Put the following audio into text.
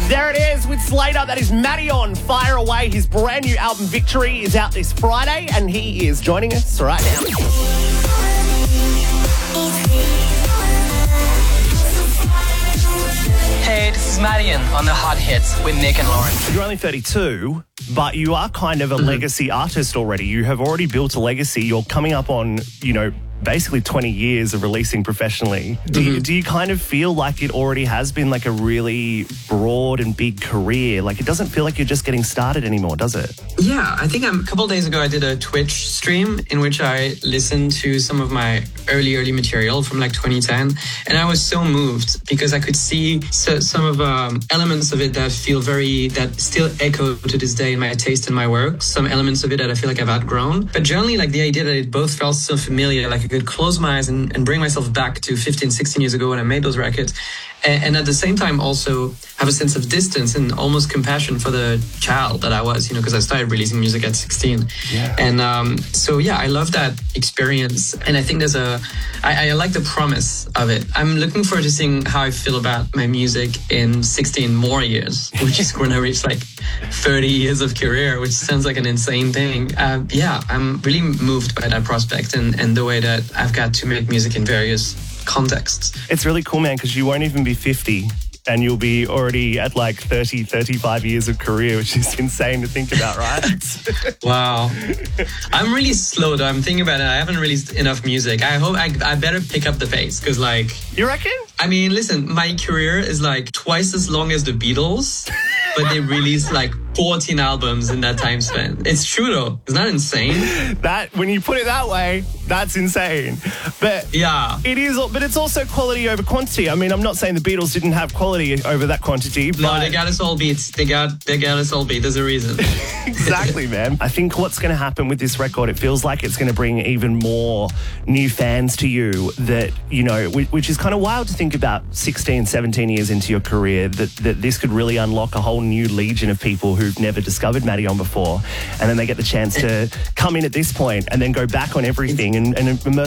There it is with Slater. That is Madeon, Fire Away. His brand new album, Victory, is out this Friday, and he is joining us right now. Hey, this is Madeon on the Hot Hits with Nick and Lauren. You're only 32, but you are kind of a legacy artist already. You have already built a legacy. You're coming up on, basically 20 years of releasing professionally. Do you kind of feel like it already has been like a really broad and big career? Like, it doesn't feel like you're just getting started anymore, does it? Yeah, I think a couple of days ago I did a Twitch stream in which I listened to some of my early material from like 2010, and I was so moved because I could see some of elements of it that still echo to this day in my taste in my work. Some elements of it that I feel like I've outgrown, but generally like the idea that it both felt so familiar, like I could close my eyes and bring myself back to 15, 16 years ago when I made those records. And at the same time also have a sense of distance and almost compassion for the child that I was, because I started releasing music at 16. Yeah. And I love that experience. And I think I like the promise of it. I'm looking forward to seeing how I feel about my music in 16 more years, which is when I reach like 30 years of career, which sounds like an insane thing. I'm really moved by that prospect and the way that I've got to make music in various contexts. It's really cool, man, because you won't even be 50 and you'll be already at like 30, 35 years of career, which is insane to think about, right? Wow. I'm really slow though. I'm thinking about it. I haven't released enough music. I hope I better pick up the pace because You reckon? I mean, listen, my career is like twice as long as the Beatles, but they released like 14 albums in that time span. It's true though. Isn't that insane? That, when you put it that way, that's insane. But yeah, it is. But it's also quality over quantity. I mean, I'm not saying the Beatles didn't have quality over that quantity. But no, they got us all beat. They got us all beat. There's a reason. Exactly, man. I think what's going to happen with this record, it feels like it's going to bring even more new fans to you that, which is kind of wild to think about 16, 17 years into your career, that this could really unlock a whole new legion of people who've never discovered Madeon before. And then they get the chance to come in at this point and then go back on everything and immerse